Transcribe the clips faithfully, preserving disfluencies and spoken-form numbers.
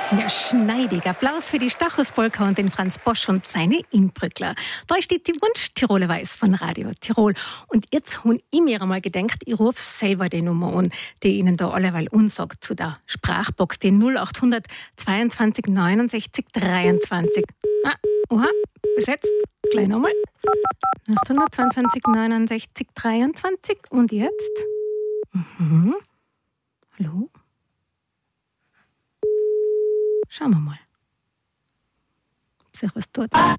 Ja, schneidig. Applaus für die Stachus-Polka und den Franz Bosch und seine Inbrückler. Da steht die Wunsch-Tiroler Weiß von Radio Tirol. Und jetzt habe ich mir einmal gedacht, ich rufe selber die Nummer an, die Ihnen da alleweil unsagt, zu der Sprachbox, die null acht hundert zweiundzwanzig neunundsechzig dreiundzwanzig. Ah, oha, besetzt. Gleich nochmal. achthundertzweiundzwanzig neunundsechzig dreiundzwanzig. Und jetzt? Mhm. Hallo? Schauen wir mal, ob sich was tut. Ah.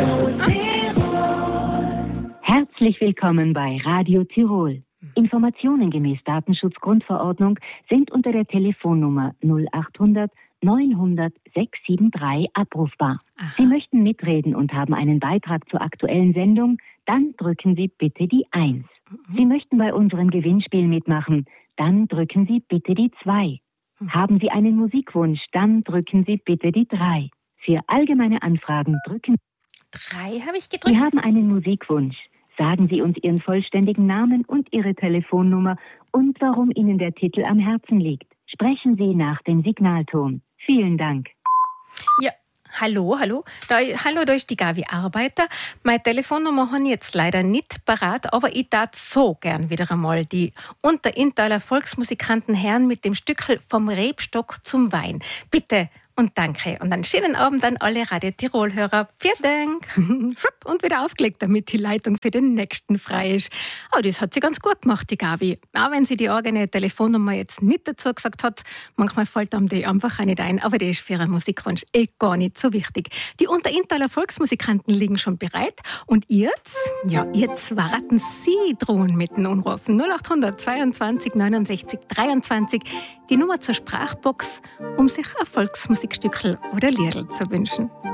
Herzlich willkommen bei Radio Tirol. Informationen gemäß Datenschutzgrundverordnung sind unter der Telefonnummer null achthundert neunhundert sechshundertdreiundsiebzig abrufbar. Aha. Sie möchten mitreden und haben einen Beitrag zur aktuellen Sendung? Dann drücken Sie bitte die eins. Mhm. Sie möchten bei unserem Gewinnspiel mitmachen? Dann drücken Sie bitte die zwei. Haben Sie einen Musikwunsch, dann drücken Sie bitte die drei. Für allgemeine Anfragen drücken Drei habe ich gedrückt. Sie haben einen Musikwunsch. Sagen Sie uns Ihren vollständigen Namen und Ihre Telefonnummer und warum Ihnen der Titel am Herzen liegt. Sprechen Sie nach dem Signalton. Vielen Dank. Ja, hallo, hallo. Da, hallo, da ist die Gavi Arbeiter. Meine Telefonnummer habe ich jetzt leider nicht parat, aber ich tat so gern wieder einmal die Unter-Inntaler Volksmusikanten Herren mit dem Stückel vom Rebstock zum Wein. Bitte und danke. Und einen schönen Abend an alle Radio Tirol-Hörer. Vielen Dank. Und wieder aufgelegt, damit die Leitung für den nächsten frei ist. Aber das hat sie ganz gut gemacht, die Gavi. Auch wenn sie die eigene Telefonnummer jetzt nicht dazu gesagt hat. Manchmal fällt einem die einfach auch nicht ein. Aber das ist für ihren Musikwunsch eh gar nicht so wichtig. Die Unter-Inntaler Volksmusikanten liegen schon bereit. Und jetzt, ja, jetzt warten Sie drohen mit den Anrufen. null achthundert zweiundzwanzig neunundsechzig dreiundzwanzig. Die Nummer zur Sprachbox, um sich ein Volksmusikstückel oder Liedl zu wünschen.